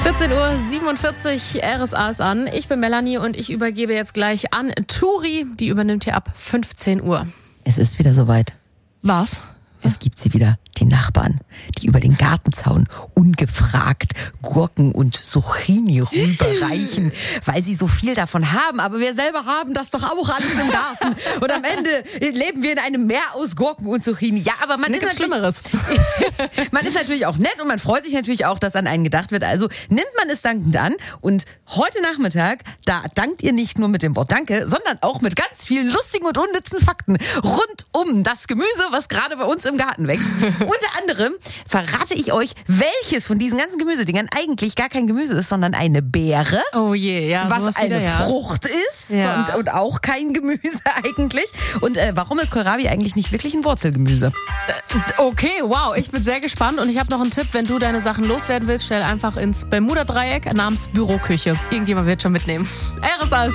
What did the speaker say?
14:47 Uhr, RSA ist an. Ich bin Melanie und ich übergebe jetzt gleich an Turi. Die übernimmt hier ab 15 Uhr. Es ist wieder soweit. Was? Es gibt sie wieder, die Nachbarn, die über den Gartenzaun ungefragt Gurken und Zucchini rüberreichen, weil sie so viel davon haben. Aber wir selber haben das doch auch alles im Garten. Und am Ende leben wir in einem Meer aus Gurken und Zucchini. Ja, aber man ist Schlimmeres. Man ist natürlich auch nett und man freut sich natürlich auch, dass an einen gedacht wird. Also nimmt man es dankend an. Und heute Nachmittag, da dankt ihr nicht nur mit dem Wort Danke, sondern auch mit ganz vielen lustigen und unnützen Fakten rund um das Gemüse, was gerade bei uns im Garten wächst. Unter anderem verrate ich euch, welches von diesen ganzen Gemüsedingern eigentlich gar kein Gemüse ist, sondern eine Beere. Oh je, ja. Was eine wieder, Frucht ist ja. und auch kein Gemüse eigentlich. Und warum ist Kohlrabi eigentlich nicht wirklich ein Wurzelgemüse? Okay, wow, ich bin sehr gespannt und ich habe noch einen Tipp, wenn du deine Sachen loswerden willst, stell einfach ins Bermuda-Dreieck namens Büroküche. Irgendjemand wird schon mitnehmen. RSA ist